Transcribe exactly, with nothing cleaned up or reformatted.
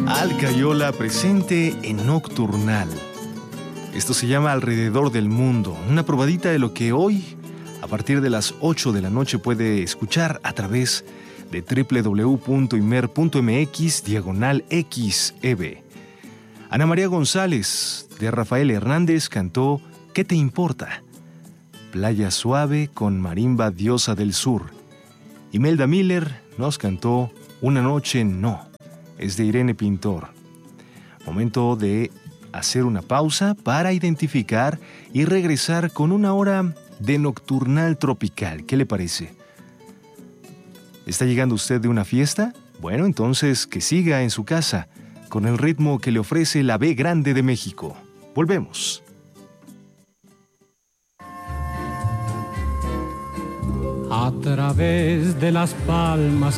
Alcayola presente en Nocturnal. Esto se llama Alrededor del Mundo, una probadita de lo que hoy, a partir de las ocho de la noche, puede escuchar a través de doble u doble u doble u punto imer punto eme equis diagonal equis e be. Ana María González, de Rafael Hernández, cantó ¿Qué te importa? Playa Suave con Marimba Diosa del Sur. Imelda Miller nos cantó Una noche no. Es de Irene Pintor. Momento de hacer una pausa para identificar y regresar con una hora de Nocturnal Tropical. ¿Qué le parece? ¿Está llegando usted de una fiesta? Bueno, entonces que siga en su casa con el ritmo que le ofrece la B Grande de México. Volvemos. A través de las palmas